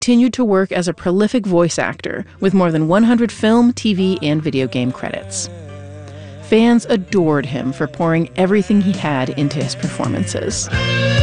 continued to work as a prolific voice actor with more than 100 film, TV, and video game credits. Fans adored him for pouring everything he had into his performances.